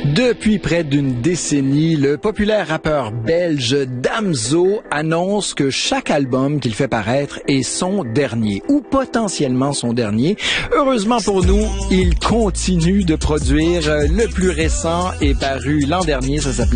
Depuis près d'une décennie, le populaire rappeur belge Damso annonce que chaque album qu'il fait paraître est son dernier, ou potentiellement son dernier. Heureusement pour nous, il continue de produire. Le plus récent est paru l'an dernier, ça s'appelait